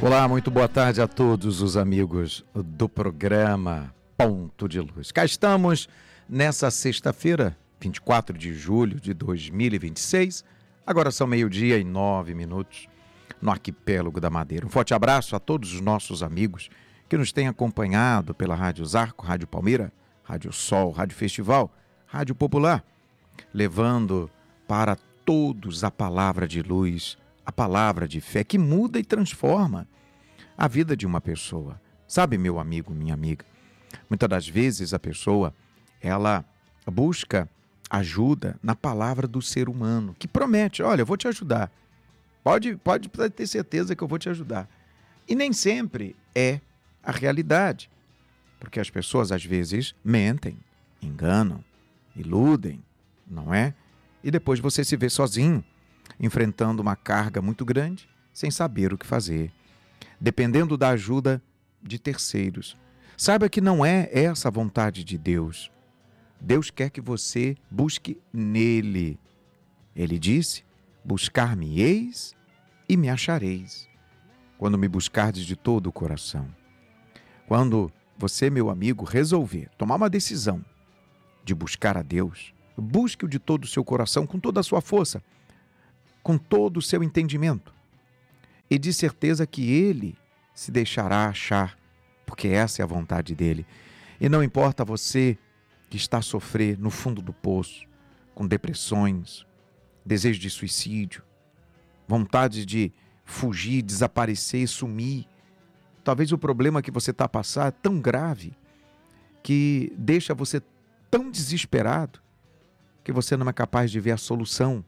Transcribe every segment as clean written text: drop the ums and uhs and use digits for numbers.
Olá, muito boa tarde a todos os amigos do programa Ponto de Luz. Cá estamos nessa sexta-feira, 24 de julho de 2026. Agora são 12:09 no arquipélago da Madeira. Um forte abraço a todos os nossos amigos que nos têm acompanhado pela Rádio Zarco, Rádio Palmeira, Rádio Sol, Rádio Festival, Rádio Popular, levando para todos a palavra de luz, a palavra de fé que muda e transforma a vida de uma pessoa. Sabe, meu amigo, minha amiga, muitas das vezes a pessoa, ela busca ajuda na palavra do ser humano, que promete, olha, eu vou te ajudar. Pode ter certeza que eu vou te ajudar. E nem sempre é a realidade, porque as pessoas às vezes mentem, enganam, iludem, não é? E depois você se vê sozinho, enfrentando uma carga muito grande, sem saber o que fazer, dependendo da ajuda de terceiros. Saiba que não é essa a vontade de Deus. Deus quer que você busque nele. Ele disse, buscar-me-eis e me achareis, quando me buscardes de todo o coração. Quando você, meu amigo, resolver tomar uma decisão de buscar a Deus, busque-o de todo o seu coração, com toda a sua força, com todo o seu entendimento. E de certeza que Ele se deixará achar, porque essa é a vontade dEle. E não importa você que está a sofrer no fundo do poço, com depressões, desejo de suicídio, vontade de fugir, desaparecer, sumir. Talvez o problema que você está a passar é tão grave que deixa você tão desesperado que você não é capaz de ver a solução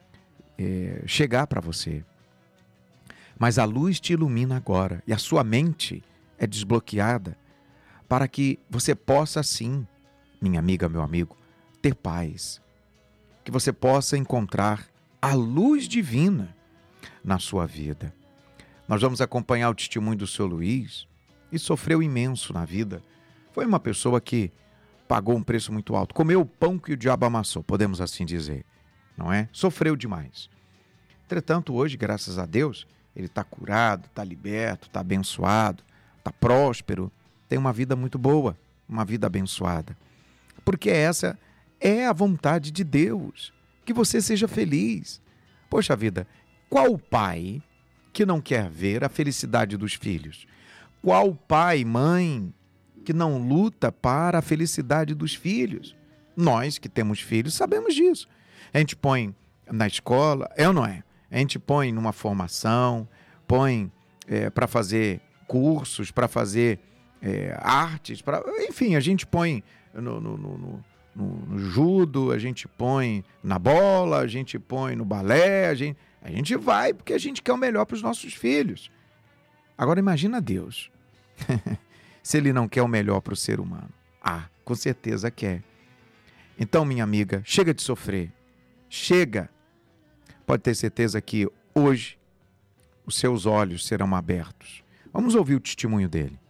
chegar para você. Mas a luz te ilumina agora e a sua mente é desbloqueada para que você possa sim, minha amiga, meu amigo, ter paz. Que você possa encontrar a luz divina na sua vida. Nós vamos acompanhar o testemunho do seu Luiz e sofreu imenso na vida. Foi uma pessoa que pagou um preço muito alto, comeu o pão que o diabo amassou, podemos assim dizer, não é? Sofreu demais. Entretanto, hoje, graças a Deus, ele está curado, está liberto, está abençoado, está próspero, tem uma vida muito boa, uma vida abençoada. Porque essa é a vontade de Deus, que você seja feliz. Poxa vida, qual pai que não quer ver a felicidade dos filhos? Qual pai, mãe, que não luta para a felicidade dos filhos? Nós que temos filhos sabemos disso. A gente põe na escola, é ou não é? A gente põe numa formação, põe para fazer cursos, para fazer artes, enfim, a gente põe no judo, a gente põe na bola, a gente põe no balé, a gente vai porque a gente quer o melhor para os nossos filhos. Agora imagina Deus, se Ele não quer o melhor para o ser humano. Com certeza quer. Então, minha amiga, chega de sofrer, chega. Pode ter certeza que hoje os seus olhos serão abertos. Vamos ouvir o testemunho dele.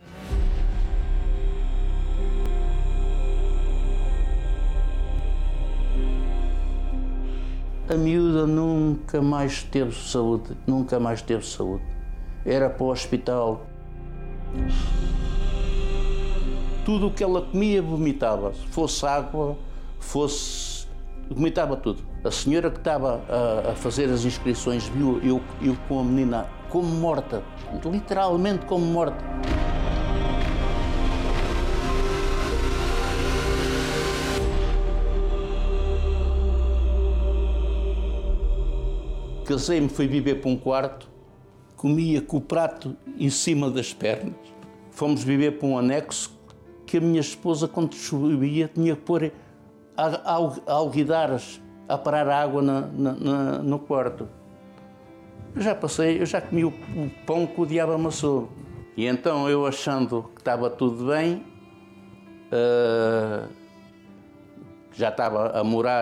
A miúda nunca mais teve saúde, Era para o hospital. Tudo o que ela comia, vomitava. Se fosse água, vomitava tudo. A senhora que estava a fazer as inscrições viu eu com a menina como morta, literalmente como morta. Casei-me, fui viver para um quarto, comia com o prato em cima das pernas. Fomos viver para um anexo que a minha esposa, quando chovia, tinha que pôr alguidares a parar a água no quarto. Eu já comi o pão que o diabo amassou. E então eu, achando que estava tudo bem, já estava a morar,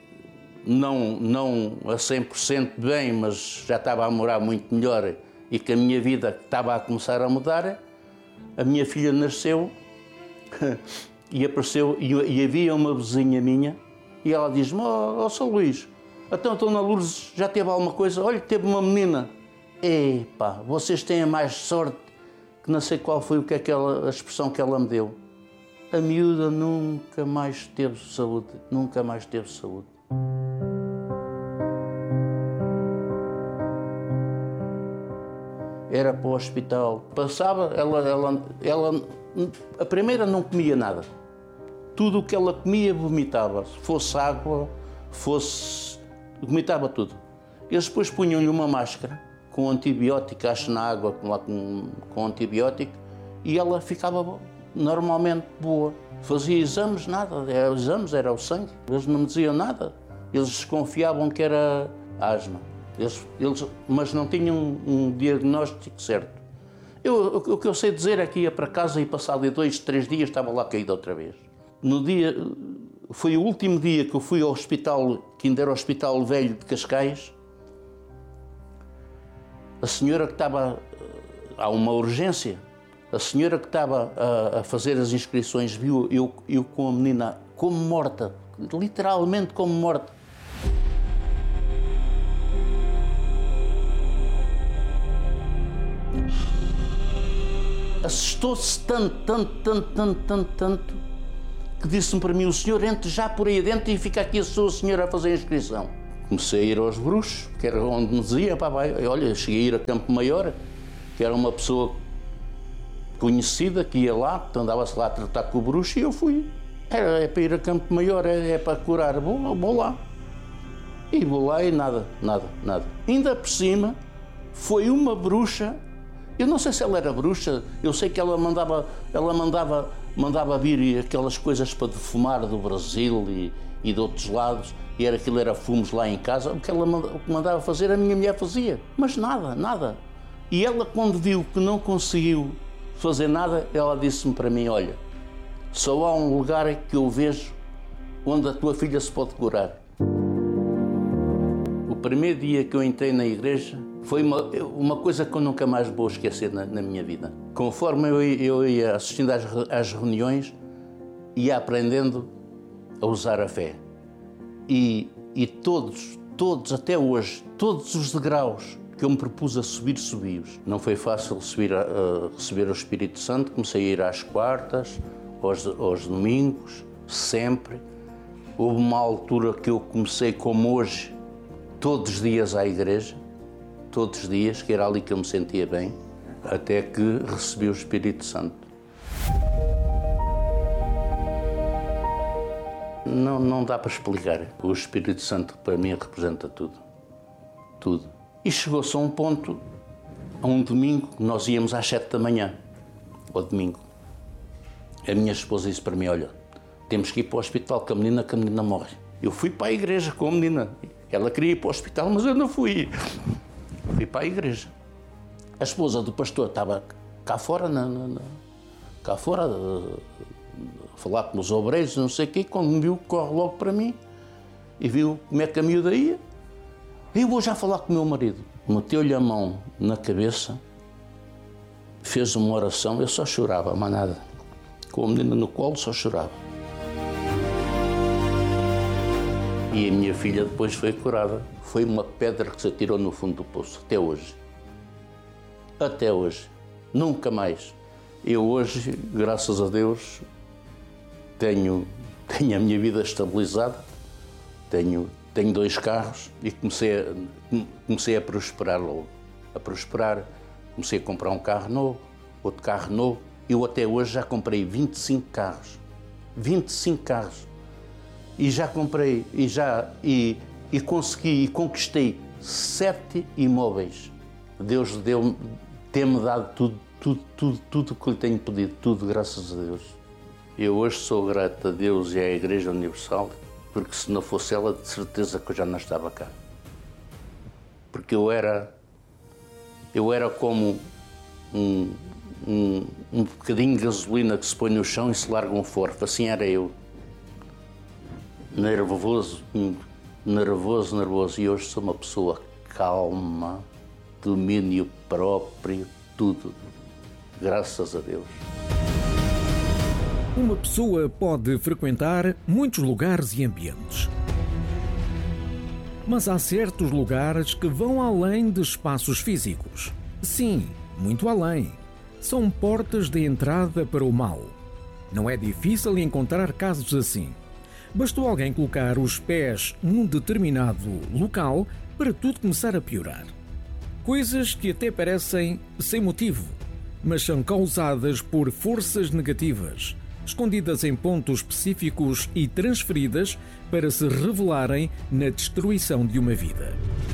não a 100% bem, mas já estava a morar muito melhor e que a minha vida estava a começar a mudar, a minha filha nasceu e apareceu, e havia uma vizinha minha, e ela diz-me: São Luís, então a Dona Lourdes já teve alguma coisa? Olha, teve uma menina. Epá, vocês têm mais sorte que não sei qual foi a expressão que ela me deu. A miúda nunca mais teve saúde, nunca mais teve saúde. Era para o hospital. Passava, ela a primeira não comia nada. Tudo o que ela comia vomitava. Se fosse água, vomitava tudo. Eles depois punham-lhe uma máscara com antibiótico, acho na água com antibiótico, e ela ficava normalmente boa. Fazia exames, nada. Exames era o sangue. Eles não me diziam nada. Eles desconfiavam que era asma. Mas não tinham um diagnóstico certo. O que eu sei dizer é que ia para casa e passado 2, 3 dias estava lá caída outra vez. Foi o último dia que eu fui ao hospital, que ainda era o Hospital Velho de Cascais. A senhora que estava... Há uma urgência. A senhora que estava a fazer as inscrições viu eu com a menina como morta. Literalmente como morta. Assustou-se tanto, que disse-me para mim: o senhor entre já por aí dentro e fica aqui a sua senhora a fazer a inscrição. Comecei a ir aos bruxos, que era onde me dizia, pá, vai. Olha, cheguei a ir a Campo Maior, que era uma pessoa conhecida que ia lá, que andava-se lá a tratar com o bruxo, e eu fui. É para ir a Campo Maior, é para curar, vou lá. E vou lá e nada. Ainda por cima, foi uma bruxa. Eu não sei se ela era bruxa, eu sei que ela mandava vir aquelas coisas para defumar do Brasil e de outros lados, e aquilo era fumos lá em casa. O que ela mandava fazer, a minha mulher fazia, mas nada. E ela, quando viu que não conseguiu fazer nada, ela disse-me para mim: olha, só há um lugar que eu vejo onde a tua filha se pode curar. O primeiro dia que eu entrei na igreja, foi uma coisa que eu nunca mais vou esquecer na minha vida. Conforme eu ia assistindo às reuniões, ia aprendendo a usar a fé. E todos, até hoje, todos os degraus que eu me propus a subir, subi-os. Não foi fácil receber o Espírito Santo. Comecei a ir às quartas, aos domingos, sempre. Houve uma altura que eu comecei, como hoje, todos os dias à igreja. Todos os dias, que era ali que eu me sentia bem, até que recebi o Espírito Santo. Não dá para explicar. O Espírito Santo, para mim, representa tudo. Tudo. E chegou-se a um ponto, a um domingo, nós íamos às 7 da manhã, ao domingo. A minha esposa disse para mim: olha, temos que ir para o hospital, que a menina morre. Eu fui para a igreja com a menina. Ela queria ir para o hospital, mas eu não fui. Fui para a igreja. A esposa do pastor estava cá fora, a falar com os obreiros, não sei o quê. Quando me viu, corre logo para mim e viu como é que a miúda ia. Eu vou já falar com o meu marido. Meteu-lhe a mão na cabeça, fez uma oração, eu só chorava, mais nada. Com a menina no colo, só chorava. E a minha filha depois foi curada. Foi uma pedra que se atirou no fundo do poço, até hoje. Até hoje. Nunca mais. Eu hoje, graças a Deus, tenho a minha vida estabilizada, tenho 2 carros e comecei a prosperar logo. A prosperar, comecei a comprar um carro novo, outro carro novo. Eu até hoje já comprei 25 carros. 25 carros. E já comprei, e consegui e conquistei 7 imóveis. Deus tem-me dado tudo que lhe tenho pedido, tudo, graças a Deus. Eu hoje sou grato a Deus e à Igreja Universal, porque se não fosse ela, de certeza que eu já não estava cá. Porque eu era como um bocadinho de gasolina que se põe no chão e se larga um forfo. Assim era eu. Nervoso. E hoje sou uma pessoa calma, domínio próprio, tudo. Graças a Deus. Uma pessoa pode frequentar muitos lugares e ambientes. Mas há certos lugares que vão além de espaços físicos. Sim, muito além. São portas de entrada para o mal. Não é difícil encontrar casos assim. Bastou alguém colocar os pés num determinado local para tudo começar a piorar. Coisas que até parecem sem motivo, mas são causadas por forças negativas, escondidas em pontos específicos e transferidas para se revelarem na destruição de uma vida.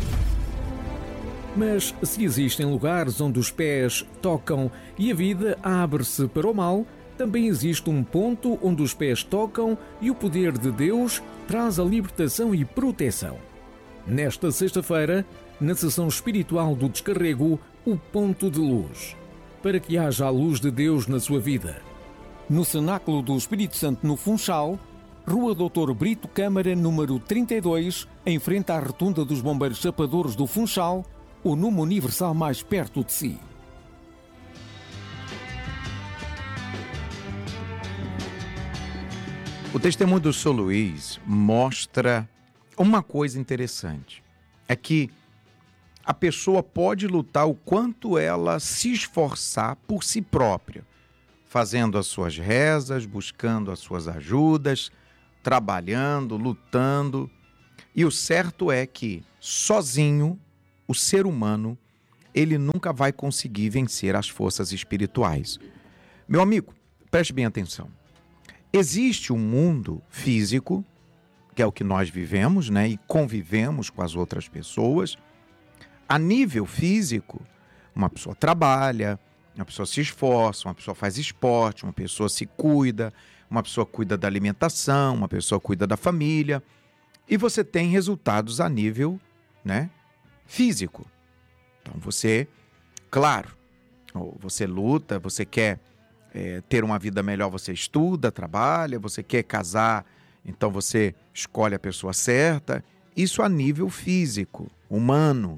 Mas se existem lugares onde os pés tocam e a vida abre-se para o mal, também existe um ponto onde os pés tocam e o poder de Deus traz a libertação e proteção. Nesta sexta-feira, na sessão espiritual do Descarrego, o ponto de luz, para que haja a luz de Deus na sua vida. No Cenáculo do Espírito Santo no Funchal, Rua Doutor Brito Câmara, número 32, em frente à Rotunda dos Bombeiros Chapadores do Funchal, o número universal mais perto de si. O testemunho do Sr. Luiz mostra uma coisa interessante. É que a pessoa pode lutar o quanto ela se esforçar por si própria, fazendo as suas rezas, buscando as suas ajudas, trabalhando, lutando. E o certo é que, sozinho, o ser humano, ele nunca vai conseguir vencer as forças espirituais. Meu amigo, preste bem atenção. Existe um mundo físico, que é o que nós vivemos, né, e convivemos com as outras pessoas. A nível físico, uma pessoa trabalha, uma pessoa se esforça, uma pessoa faz esporte, uma pessoa se cuida, uma pessoa cuida da alimentação, uma pessoa cuida da família. E você tem resultados a nível, né, físico. Então você, claro, você luta, você quer ter uma vida melhor, você estuda, trabalha, você quer casar, então você escolhe a pessoa certa. Isso a nível físico, humano.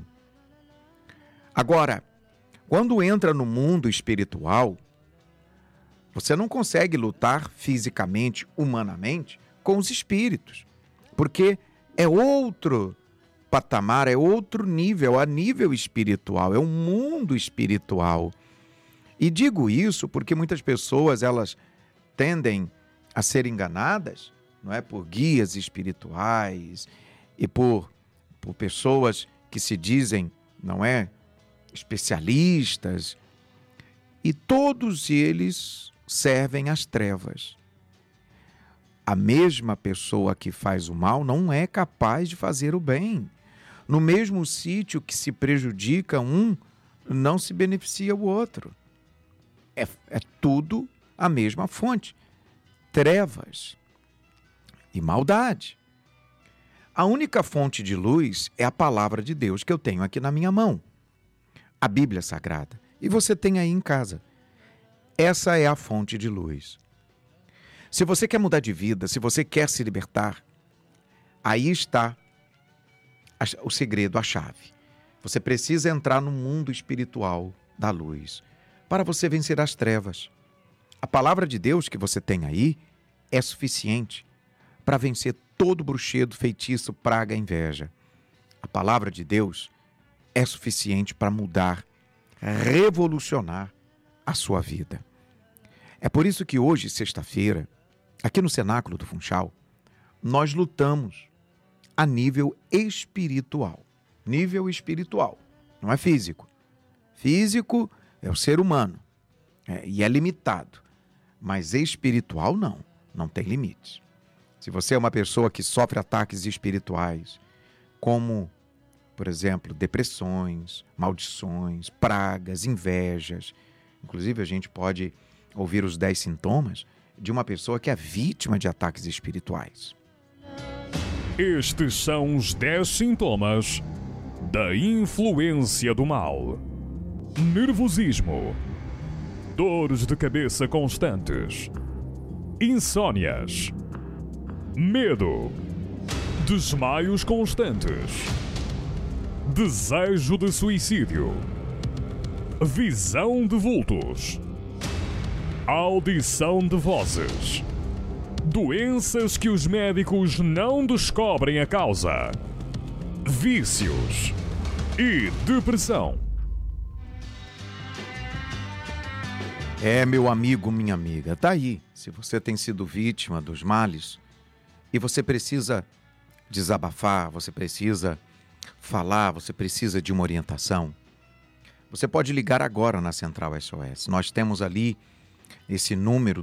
Agora, quando entra no mundo espiritual, você não consegue lutar fisicamente, humanamente, com os espíritos, porque é outro patamar, é outro nível, a nível espiritual, é um mundo espiritual. E digo isso porque muitas pessoas, elas tendem a ser enganadas, não é, por guias espirituais e por pessoas que se dizem, não é, especialistas, e todos eles servem às trevas. A mesma pessoa que faz o mal não é capaz de fazer o bem. No mesmo sítio que se prejudica um, não se beneficia o outro. É tudo a mesma fonte. Trevas e maldade. A única fonte de luz é a palavra de Deus que eu tenho aqui na minha mão. A Bíblia Sagrada. E você tem aí em casa. Essa é a fonte de luz. Se você quer mudar de vida, se você quer se libertar, aí está o segredo, a chave. Você precisa entrar no mundo espiritual da luz para você vencer as trevas. A palavra de Deus que você tem aí é suficiente para vencer todo bruxedo, feitiço, praga, inveja. A palavra de Deus é suficiente para mudar, revolucionar a sua vida. É por isso que hoje, sexta-feira, aqui no Cenáculo do Funchal, nós lutamos a nível espiritual. Nível espiritual, não é físico. Físico é o ser humano, e é limitado. Mas espiritual não tem limites. Se você é uma pessoa que sofre ataques espirituais, como, por exemplo, depressões, maldições, pragas, invejas, inclusive a gente pode ouvir os 10 sintomas de uma pessoa que é vítima de ataques espirituais. Estes são os 10 sintomas da influência do mal: nervosismo, dores de cabeça constantes, insônias, medo, desmaios constantes, desejo de suicídio, visão de vultos, audição de vozes, doenças que os médicos não descobrem a causa, vícios e depressão. Meu amigo, minha amiga, tá aí. Se você tem sido vítima dos males e você precisa desabafar, você precisa falar, você precisa de uma orientação, você pode ligar agora na Central SOS. Nós temos ali esse número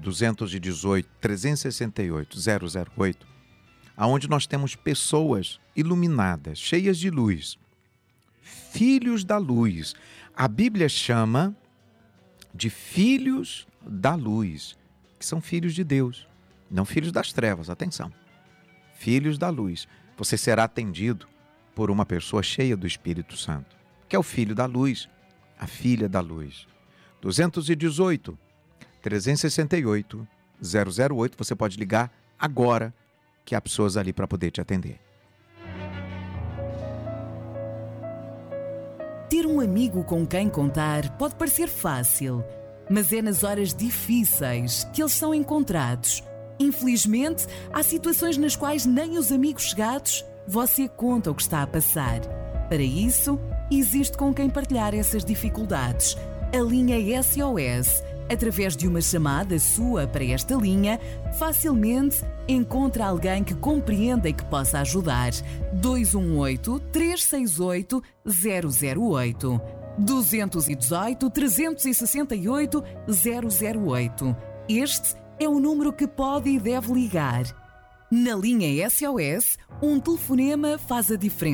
218-368-008, aonde nós temos pessoas iluminadas, cheias de luz, filhos da luz. A Bíblia chama de filhos da luz, que são filhos de Deus, não filhos das trevas, atenção. Filhos da luz. Você será atendido por uma pessoa cheia do Espírito Santo, que é o filho da luz, a filha da luz. 218-368-008, você pode ligar agora, que há pessoas ali para poder te atender. Ter um amigo com quem contar pode parecer fácil, mas é nas horas difíceis que eles são encontrados. Infelizmente, há situações nas quais nem os amigos chegados você conta o que está a passar. Para isso, existe com quem partilhar essas dificuldades. A linha SOS, através de uma chamada sua para esta linha, facilmente encontra alguém que compreenda e que possa ajudar. 218-368-008. 218-368-008. Este é o número que pode e deve ligar. Na linha SOS, um telefonema faz a diferença.